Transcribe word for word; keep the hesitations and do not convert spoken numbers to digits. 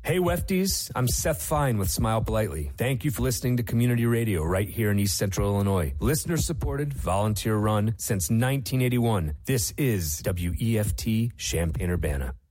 Hey, Wefties, I'm Seth Fine with Smile Politely. Thank you for listening to Community Radio right here in East Central Illinois. Listener-supported, volunteer-run since nineteen eighty-one. This is W E F T Champaign-Urbana.